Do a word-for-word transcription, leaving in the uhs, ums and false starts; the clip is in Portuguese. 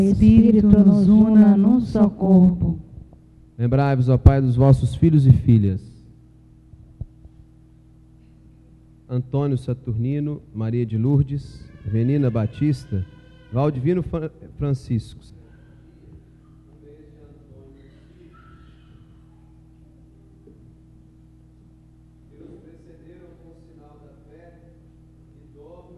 Espírito nos una num só corpo. Lembrai-vos, ó Pai, dos vossos filhos e filhas. Antônio Saturnino, Maria de Lourdes, Venina Batista, Valdivino Francisco. Deus precederam com o sinal da fé e dobra